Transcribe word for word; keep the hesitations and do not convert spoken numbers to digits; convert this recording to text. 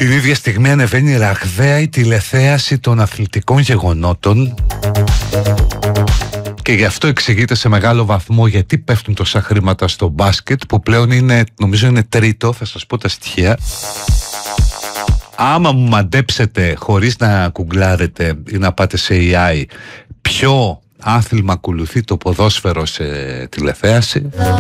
Την ίδια στιγμή ανεβαίνει ραγδαία η τηλεθέαση των αθλητικών γεγονότων και γι' αυτό εξηγείται σε μεγάλο βαθμό γιατί πέφτουν τόσα χρήματα στο μπάσκετ, που πλέον είναι, νομίζω είναι τρίτο, θα σας πω τα στοιχεία. Άμα μου μαντέψετε χωρίς να κουγκλάρετε ή να πάτε σε έι άι ποιο άθλημα ακολουθεί το ποδόσφαιρο σε τηλεθέαση,